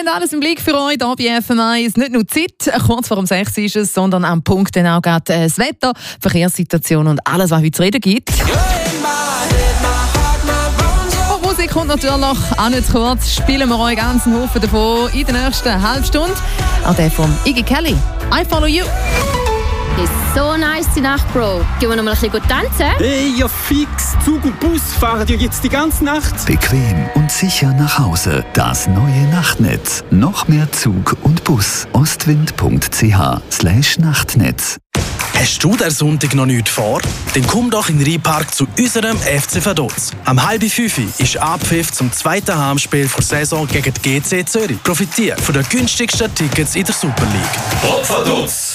haben alles im Blick für euch hier bei FM1. Nicht nur die Zeit, kurz vor 6 ist es, sondern am Punkt dann auch gerade das Wetter, Verkehrssituation und alles, was heute zu reden gibt. Und Musik kommt natürlich auch nicht zu kurz. Spielen wir euch einen ganzen Haufen davon in der nächsten halben Stunde. Auch der von Iggy Kelly. I Follow You. Ist so nice die Nacht, Bro. Gehen wir noch mal ein bisschen tanzen? Hey, ja fix. Zug und Bus fahren ja jetzt die ganze Nacht. Bequem und sicher nach Hause. Das neue Nachtnetz. Noch mehr Zug und Bus. ostwind.ch/Nachtnetz. Hast du den Sonntag noch nichts vor? Dann komm doch in den Rheinpark zu unserem FC Vaduz. Am 4:30 ist Abpfiff zum zweiten Heimspiel der Saison gegen die GC Zürich. Profitiere von den günstigsten Tickets in der Super League. Top Vaduz!